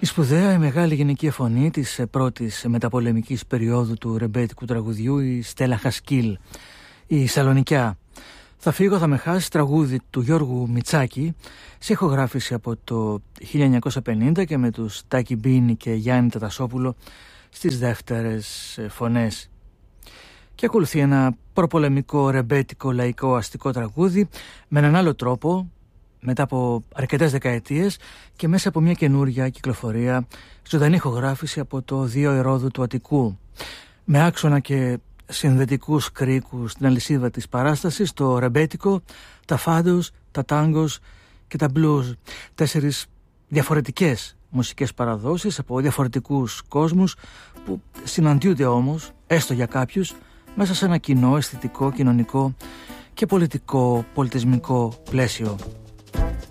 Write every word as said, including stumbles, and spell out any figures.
Η σπουδαία, η μεγάλη γυναική φωνή της πρώτης μεταπολεμικής περίοδου του ρεμπέτικου τραγουδιού, η Στέλλα Χασκίλ, η Σαλονικιά. «Θα φύγω, θα με χάσει», τραγούδι του Γιώργου Μητσάκη, σε ηχογράφηση από το χίλια εννιακόσια πενήντα και με τους Τάκη Μπίνη και Γιάννη Τατασόπουλο στις δεύτερες φωνές. Και ακολουθεί ένα προπολεμικό ρεμπέτικο λαϊκό αστικό τραγούδι με έναν άλλο τρόπο, μετά από αρκετές δεκαετίες και μέσα από μια καινούρια κυκλοφορία, ζωντανή ηχογράφηση από το Δύο Ερόδου του Αττικού, με άξονα και συνδετικούς κρίκους στην αλυσίδα της παράστασης, το ρεμπέτικο, τα φάντος, τα τάγκος και τα μπλουζ. Τέσσερις διαφορετικές μουσικές παραδόσεις από διαφορετικούς κόσμους που συναντιούνται όμως, έστω για κάποιους, μέσα σε ένα κοινό αισθητικό, κοινωνικό και πολιτικό, πολιτισμικό πλαίσιο.